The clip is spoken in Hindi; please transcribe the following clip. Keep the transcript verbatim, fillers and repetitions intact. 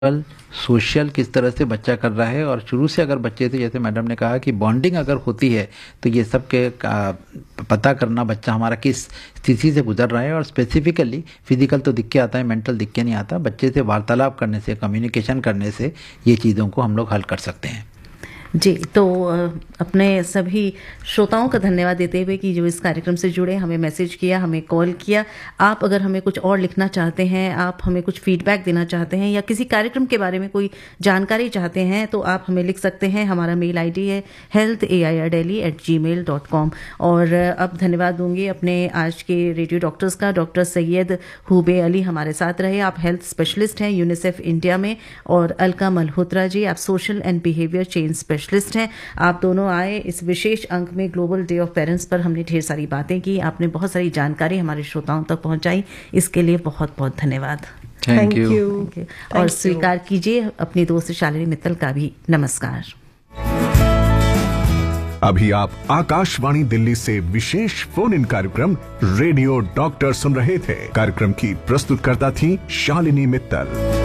कल सोशल किस तरह से बच्चा कर रहा है, और शुरू से अगर बच्चे से, जैसे मैडम ने कहा कि बॉन्डिंग अगर होती है तो ये सब के आ, पता करना बच्चा हमारा किस स्थिति से गुजर रहा है। और स्पेसिफिकली फिजिकल तो दिख के आता है, मेंटल दिख के नहीं आता। बच्चे से वार्तालाप करने से, कम्युनिकेशन करने से ये चीज़ों को हम लोग हल कर सकते हैं। जी, तो अपने सभी श्रोताओं का धन्यवाद देते हुए कि जो इस कार्यक्रम से जुड़े, हमें मैसेज किया, हमें कॉल किया। आप अगर हमें कुछ और लिखना चाहते हैं, आप हमें कुछ फीडबैक देना चाहते हैं या किसी कार्यक्रम के बारे में कोई जानकारी चाहते हैं तो आप हमें लिख सकते हैं। हमारा मेल आईडी है health A I R daily eight ji mail dot com. और अब धन्यवाद दूंगी अपने आज के रेडियो डॉक्टर्स का। डॉक्टर सैयद हुबे अली हमारे साथ रहे। आप हेल्थ स्पेशलिस्ट हैं यूनिसेफ इंडिया में, और अलका मल्होत्रा जी, आप social and behaviour change specialist हैं। आप दोनों आए इस विशेष अंक में ग्लोबल डे ऑफ पेरेंट्स पर। हमने ढेर सारी बातें की, आपने बहुत सारी जानकारी हमारे श्रोताओं तक पहुंचाई। इसके लिए बहुत बहुत धन्यवाद। Thank you. और स्वीकार कीजिए अपनी दोस्त शालिनी मित्तल का भी नमस्कार। अभी आप आकाशवाणी दिल्ली से विशेष फोन इन कार्यक्रम रेडियो डॉक्टर सुन रहे थे। कार्यक्रम की प्रस्तुतकर्ता थी शालिनी मित्तल।